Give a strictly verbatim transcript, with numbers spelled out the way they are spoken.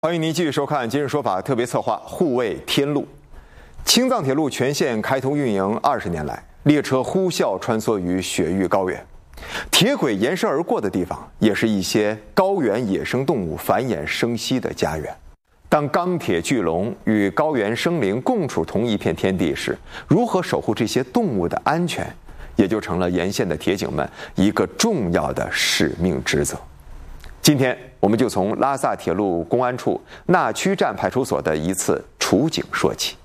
欢迎您继续收看《今日说法》特别策划《护卫天路》。青藏铁路全线开通运营二十年来，列车呼啸穿梭于雪域高原，铁轨沿山而过的地方，也是一些高原野生动物繁衍生息的家园。当钢铁巨龙与高原生灵共处同一片天地时，如何守护这些动物的安全，也就成了沿线的铁警们一个重要的使命职责。今天，我们就从拉萨铁路公安处纳曲站派出所的一次处警说起。